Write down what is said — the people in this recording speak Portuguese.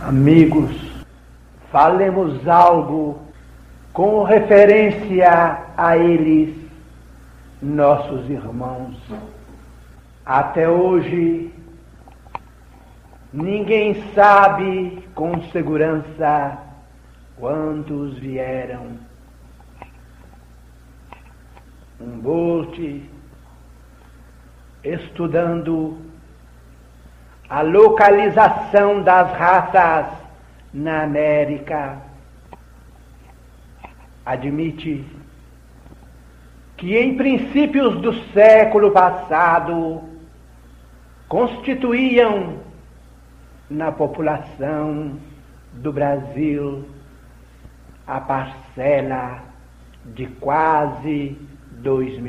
Amigos, falemos algo com referência a eles, nossos irmãos. Até hoje, ninguém sabe com segurança quantos vieram. Humboldt, estudando a localização das raças na América, admite que em princípios do século passado constituíam na população do Brasil a parcela de quase 2